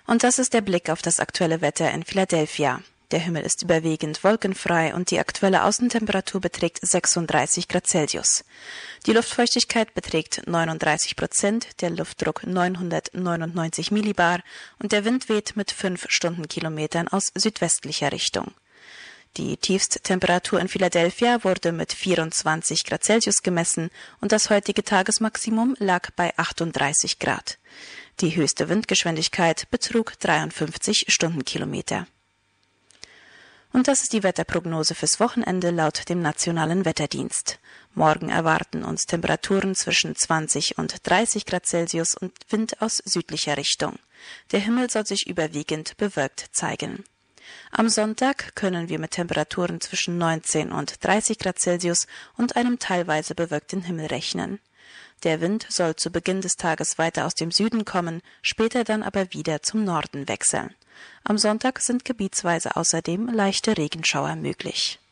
Und das ist der Blick auf das aktuelle Wetter in Philadelphia. Der Himmel ist überwiegend wolkenfrei und die aktuelle Außentemperatur beträgt 36 Grad Celsius. Die Luftfeuchtigkeit beträgt 39%, der Luftdruck 999 Millibar und der Wind weht mit 5 Stundenkilometern aus südwestlicher Richtung. Die Tiefsttemperatur in Philadelphia wurde mit 24 Grad Celsius gemessen und das heutige Tagesmaximum lag bei 38 Grad. Die höchste Windgeschwindigkeit betrug 53 Stundenkilometer. Und das ist die Wetterprognose fürs Wochenende laut dem Nationalen Wetterdienst. Morgen erwarten uns Temperaturen zwischen 20 und 30 Grad Celsius und Wind aus südlicher Richtung. Der Himmel soll sich überwiegend bewölkt zeigen. Am Sonntag können wir mit Temperaturen zwischen 19 und 30 Grad Celsius und einem teilweise bewölkten Himmel rechnen. Der Wind soll zu Beginn des Tages weiter aus dem Süden kommen, später dann aber wieder zum Norden wechseln. Am Sonntag sind gebietsweise außerdem leichte Regenschauer möglich.